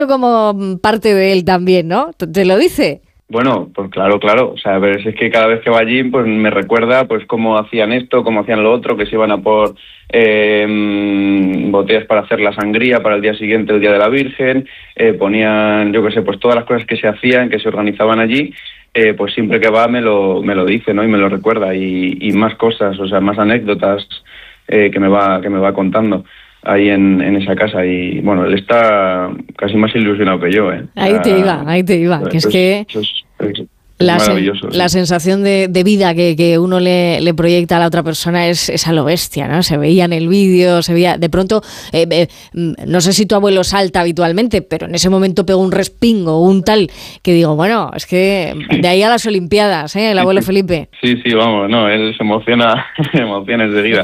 como parte de él también, ¿no? ¿Te lo dice? Bueno, pues claro. O sea, pero es que cada vez que va allí, pues me recuerda pues cómo hacían esto, cómo hacían lo otro, que se iban a por botellas para hacer la sangría para el día siguiente, el Día de la Virgen, ponían, yo qué sé, pues todas las cosas que se hacían, que se organizaban allí, pues siempre que va me lo dice, ¿no? Y me lo recuerda, y más cosas, o sea, más anécdotas que me va contando ahí en esa casa. Y bueno, él está casi más ilusionado que yo, Ahí te iba, que es que maravilloso. La sensación de vida que uno le proyecta a la otra persona es a lo bestia, ¿no? Se veía en el vídeo, se veía de pronto, no sé si tu abuelo salta habitualmente, pero en ese momento pegó un respingo, un tal, que digo, bueno, es que de ahí a las Olimpiadas, el abuelo Felipe. Sí, vamos, no, él se emociona enseguida.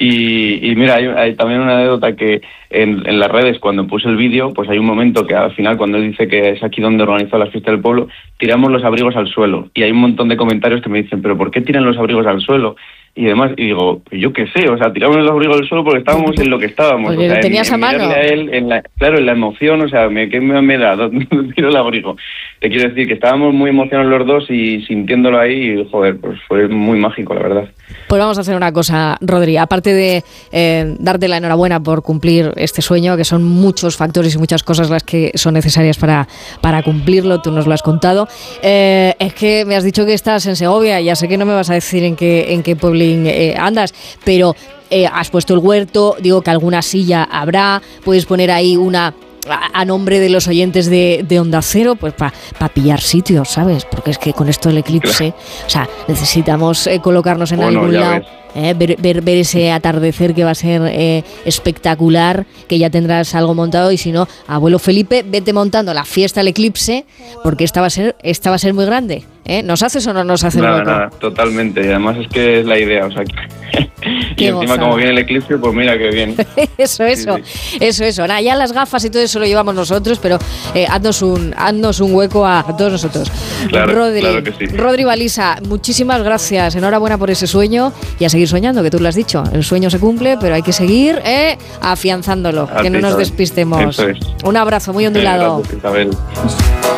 Y mira, hay también una anécdota que en las redes, cuando puse el vídeo, pues hay un momento que al final, cuando él dice que es aquí donde organizó la fiesta del pueblo, tiramos los abrigos al suelo. Y hay un montón de comentarios que me dicen, ¿pero por qué tiran los abrigos al suelo? Y demás, y digo, pues yo qué sé, o sea, tiramos los abrigos al suelo porque estábamos en lo que estábamos. Porque o sea, lo tenías a mano. A él, en la emoción, o sea, ¿qué me da? ¿Dónde tiro el abrigo? Te quiero decir que estábamos muy emocionados los dos y sintiéndolo ahí, y, joder, pues fue muy mágico, la verdad. Pues vamos a hacer una cosa, Rodri, aparte de darte la enhorabuena por cumplir este sueño, que son muchos factores y muchas cosas las que son necesarias para cumplirlo, tú nos lo has contado, es que me has dicho que estás en Segovia, ya sé que no me vas a decir en qué pueblín andas, pero has puesto el huerto, digo que alguna silla habrá, puedes poner ahí una a nombre de los oyentes de Onda Cero, pues para pillar sitios, ¿sabes? Porque es que con esto del eclipse, o sea, necesitamos colocarnos en algún lado, ver ese atardecer que va a ser espectacular, que ya tendrás algo montado, y si no, abuelo Felipe, vete montando la fiesta del eclipse, porque esta va a ser muy grande. ¿Nos haces o no nos haces hueco? Nada, totalmente, y además es que es la idea, o sea, y encima gozada. Como viene el eclipse, pues mira qué bien. Eso. Nada, ya las gafas y todo eso lo llevamos nosotros, pero haznos un hueco a todos nosotros. Claro, Rodri, claro que sí. Rodri Baliza, muchísimas gracias, enhorabuena por ese sueño, y a seguir soñando, que tú lo has dicho, el sueño se cumple, pero hay que seguir afianzándolo, que no nos despistemos. Eso es. Un abrazo muy ondulado. Gracias, Isabel.